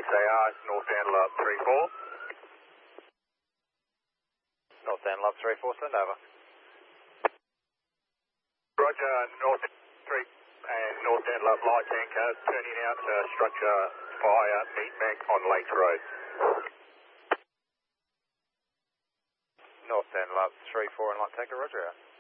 XAR, North Antelope 34. North Antelope 34, send over. Roger, North 3 and North Antelope light tanker turning out structure fire meatback on Lakes Road. North Antelope 34 and light tanker, roger.